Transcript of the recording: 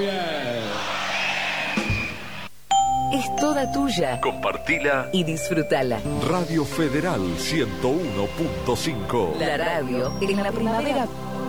bien. Es toda tuya. Compartila Y disfrutala. Radio Federal 101.5. La radio en la primavera